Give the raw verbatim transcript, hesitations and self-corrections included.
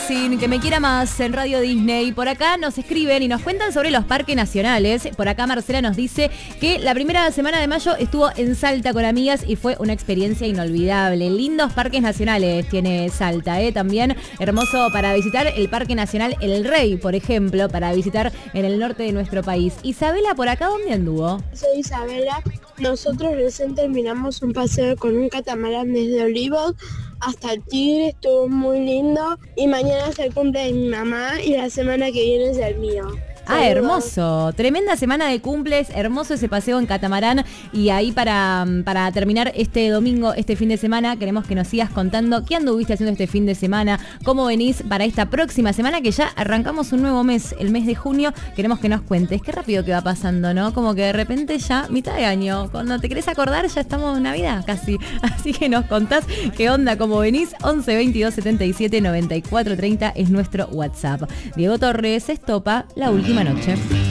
Racing, que me quiera más en Radio Disney. Por acá nos escriben y nos cuentan sobre los parques nacionales. Por acá Marcela nos dice que la primera semana de mayo estuvo en Salta con amigas y fue una experiencia inolvidable. Lindos parques nacionales tiene Salta, ¿eh? También hermoso para visitar el Parque Nacional El Rey, por ejemplo, para visitar en el norte de nuestro país. Isabela, ¿por acá dónde anduvo? Soy Isabela. Nosotros recién terminamos un paseo con un catamarán desde Olivos hasta el Tigre, estuvo muy lindo. Y mañana es el cumple de mi mamá y la semana que viene es el mío. Ah, hermoso. Tremenda semana de cumples, hermoso ese paseo en catamarán. Y ahí para, para terminar este domingo, este fin de semana, queremos que nos sigas contando qué anduviste haciendo este fin de semana, cómo venís para esta próxima semana, que ya arrancamos un nuevo mes, el mes de junio. Queremos que nos cuentes qué rápido que va pasando, ¿no? Como que de repente ya mitad de año, cuando te querés acordar ya estamos en Navidad casi. Así que nos contás qué onda, cómo venís. once veintidós setenta y siete noventa y cuatro treinta es nuestro WhatsApp. Diego Torres, Estopa, La Última Noche.